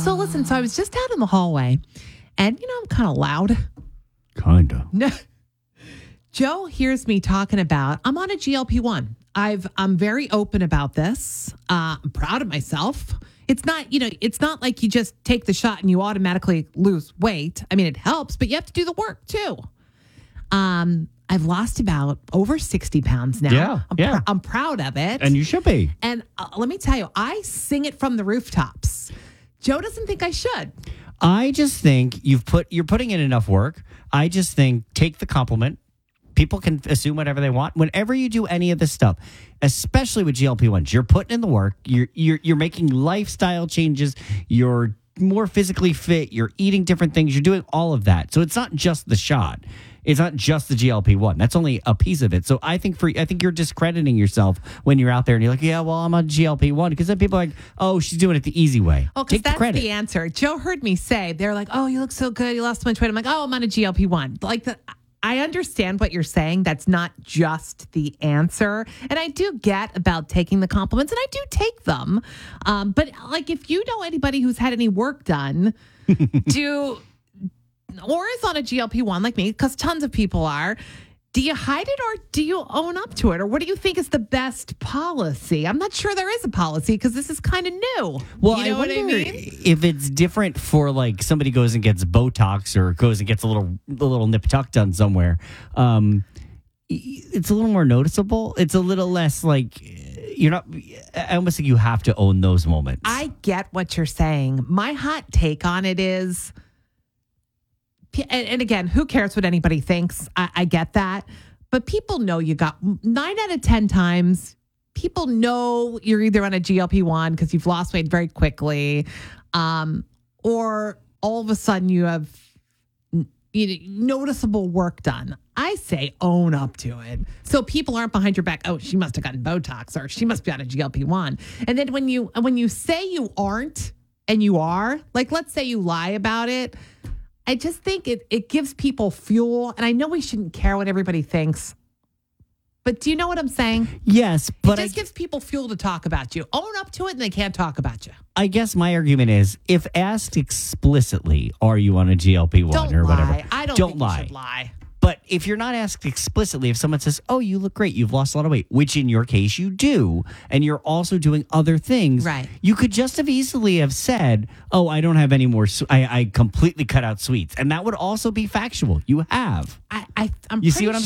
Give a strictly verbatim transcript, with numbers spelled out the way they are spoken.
So listen, so I was just out in the hallway, and you know I'm kind of loud. Kinda. No. Joe hears me talking about I'm on a G L P one. I've I'm very open about this. Uh, I'm proud of myself. It's not, you know, it's not like you just take the shot and you automatically lose weight. I mean, it helps, but you have to do the work too. Um, I've lost about over sixty pounds now. Yeah, I'm, yeah. pr- I'm proud of it. And you should be. And uh, let me tell you, I sing it from the rooftops. Joe doesn't think I should. I just think you've put you're putting in enough work. I just think take the compliment. People can assume whatever they want. Whenever you do any of this stuff, especially with G L P ones, you're putting in the work. You're you're you're making lifestyle changes. You're more physically fit. You're eating different things. You're doing all of that. So it's not just the shot. It's not just the G L P one. That's only a piece of it. So I think for I think you're discrediting yourself when you're out there and you're like, yeah, well, I'm on G L P one, because then people are like, oh, she's doing it the easy way. Oh, because Take the that's credit. the answer. Joe heard me say, they're like, oh, you look so good. You lost so much weight. I'm like, oh, I'm on a G L P one. Like the. I understand what you're saying. That's not just the answer. And I do get about taking the compliments, and I do take them. Um, but like if you know anybody who's had any work done, do or is on a G L P one like me, because tons of people are, do you hide it or do you own up to it? Or what do you think is the best policy? I'm not sure there is a policy because this is kind of new. Well, you know I what wonder I mean? if it's different for like somebody goes and gets Botox or goes and gets a little a little nip tuck done somewhere. Um, it's a little more noticeable. It's a little less like you're not. I almost think you have to own those moments. I get what you're saying. My hot take on it is. And, and again, who cares what anybody thinks? I, I get that. But people know you got nine out of ten times. People know you're either on a G L P one because you've lost weight very quickly, um, or all of a sudden you have you know, noticeable work done. I say own up to it. So people aren't behind your back. Oh, she must have gotten Botox or she must be on a G L P one. And then when you when you say you aren't and you are, like let's say you lie about it, I just think it, it gives people fuel. And I know we shouldn't care what everybody thinks. But do you know what I'm saying? Yes, but it just I, gives people fuel to talk about you. Own up to it and they can't talk about you. I guess my argument is if asked explicitly, are you on a G L P one Don't or lie. whatever? I don't, don't think lie. you should lie. But if you're not asked explicitly, if someone says, oh, you look great, you've lost a lot of weight, which in your case you do, and you're also doing other things, right? You could just have easily have said, oh, I don't have any more, su- I, I completely cut out sweets. And that would also be factual. You have. I, I, I'm You see pretty what I'm